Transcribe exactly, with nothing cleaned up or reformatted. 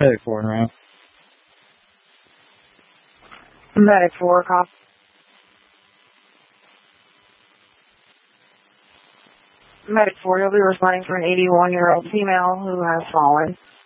Medic four and around. Medic four, cop. Medic four, you'll be responding for an eighty-one-year-old female who has fallen.